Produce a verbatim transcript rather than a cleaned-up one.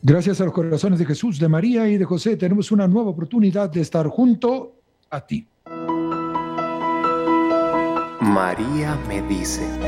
Gracias a los corazones de Jesús, de María y de José, tenemos una nueva oportunidad de estar junto a ti. María me dice.